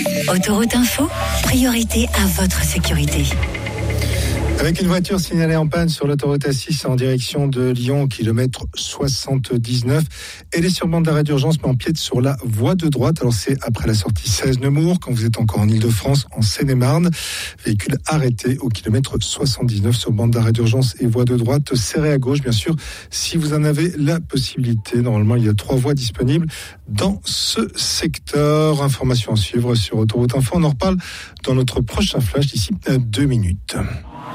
Autoroute Info, priorité à votre sécurité. Avec une voiture signalée en panne sur l'autoroute A6 en direction de Lyon, kilomètre 79. Elle est sur bande d'arrêt d'urgence, mais empiète sur la voie de droite. Alors c'est après la sortie 16 Nemours, quand vous êtes encore en Ile-de-France, en Seine-et-Marne. Véhicule arrêté au kilomètre 79 sur bande d'arrêt d'urgence et voie de droite, serré à gauche, bien sûr, si vous en avez la possibilité. Normalement, il y a 3 voies disponibles dans ce secteur. Information à suivre sur Autoroute Info. On en reparle dans notre prochain flash d'ici 2 minutes.